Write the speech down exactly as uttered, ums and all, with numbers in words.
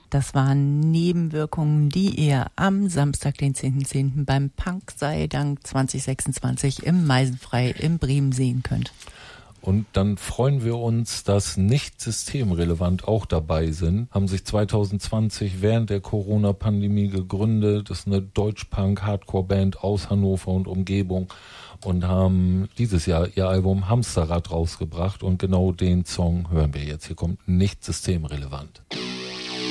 Das waren Nebenwirkungen, die ihr am Samstag, den zehnten zehnten beim Punk sei Dank zwanzig sechsundzwanzig im Meisenfrei in Bremen sehen könnt. Und dann freuen wir uns, dass nicht systemrelevant auch dabei sind. Haben sich zwanzig zwanzig während der Corona-Pandemie gegründet. Das ist eine Deutsch-Punk-Hardcore-Band aus Hannover und Umgebung und haben dieses Jahr ihr Album Hamsterrad rausgebracht. Und genau den Song hören wir jetzt. Hier kommt nicht systemrelevant.